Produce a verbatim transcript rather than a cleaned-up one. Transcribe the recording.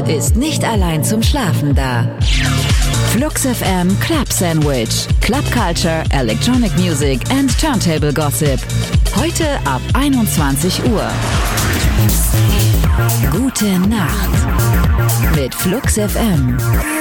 ist nicht allein zum Schlafen da. Flux F M Club Sandwich. Club Culture, Electronic Music and Turntable Gossip. Heute ab einundzwanzig Uhr. Gute Nacht mit Flux F M.